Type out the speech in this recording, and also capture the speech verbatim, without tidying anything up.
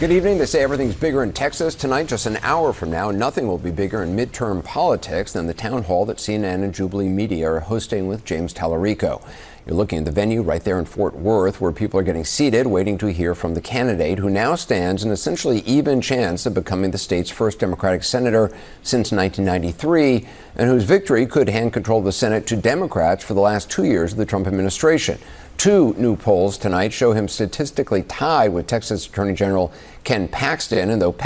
Good evening. They say everything's bigger in Texas. Tonight, just an hour from now, nothing will be bigger in midterm politics than the town hall that C N N and Jubilee Media are hosting with James Tallarico. You're looking at the venue right there in Fort Worth, where people are getting seated, waiting to hear from the candidate who now stands an essentially even chance of becoming the state's first Democratic senator since nineteen ninety-three, and whose victory could hand control of the Senate to Democrats for the last two years of the Trump administration. Two new polls tonight show him statistically tied with Texas Attorney General Ken Paxton, and though